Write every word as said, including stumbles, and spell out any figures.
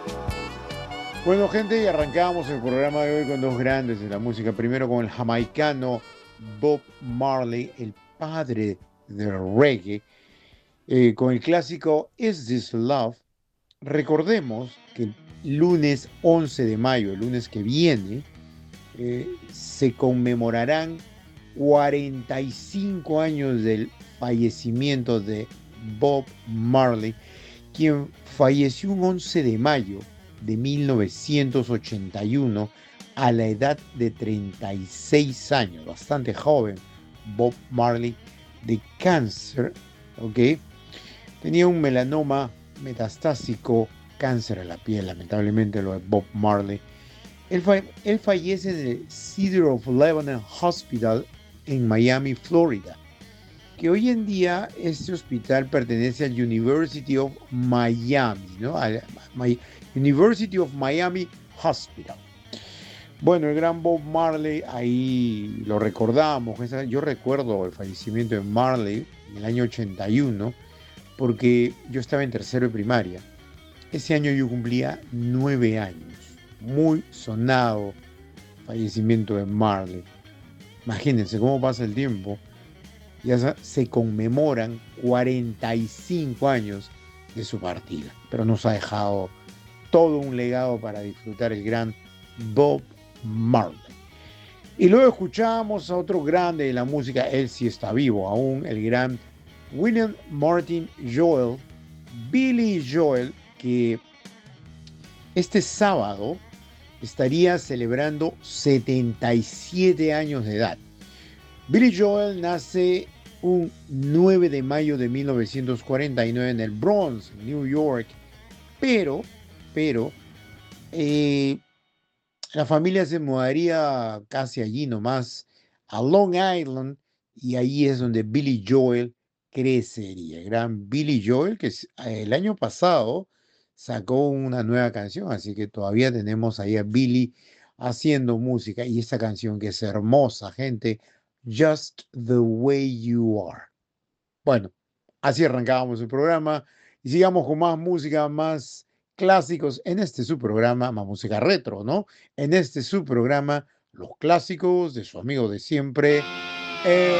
Bueno, gente, y arrancamos el programa de hoy con dos grandes de la música. Primero con el jamaicano Bob Marley, el padre del reggae, eh, con el clásico Is This Love. Recordemos que el lunes once de mayo, el lunes que viene, eh, se conmemorarán cuarenta y cinco años del fallecimiento de Bob Marley, quien falleció un once de mayo de mil novecientos ochenta y uno a la edad de treinta y seis años, bastante joven. Bob Marley, de cáncer, ¿ok? Tenía un melanoma metastásico, cáncer a la piel, lamentablemente lo de Bob Marley. Él, fa él fallece en el Cedar of Lebanon Hospital en Miami, Florida, que hoy en día este hospital pertenece al University of Miami, ¿no? Al University of Miami Hospital. Bueno, el gran Bob Marley, ahí lo recordamos. Yo recuerdo el fallecimiento de Marley en el año ochenta y uno, porque yo estaba en tercero de primaria. Ese año yo cumplía nueve años. Muy sonado fallecimiento de Marley. Imagínense cómo pasa el tiempo. Ya se conmemoran cuarenta y cinco años de su partida, pero nos ha dejado todo un legado para disfrutar el gran Bob Marley. Y luego escuchamos a otro grande de la música, él sí está vivo aún, el gran William Martin Joel, Billy Joel, que este sábado estaría celebrando setenta y siete años de edad. Billy Joel nace un nueve de mayo de mil novecientos cuarenta y nueve en el Bronx, New York, pero, pero, eh, la familia se mudaría casi allí nomás, a Long Island, y ahí es donde Billy Joel crecería. El gran Billy Joel, que el año pasado sacó una nueva canción, así que todavía tenemos ahí a Billy haciendo música, y esta canción que es hermosa, gente, Just the Way You Are. Bueno, así arrancábamos el programa y sigamos con más música, más clásicos en este su programa, más música retro, ¿no? En este su programa, los clásicos de su amigo de siempre, eh,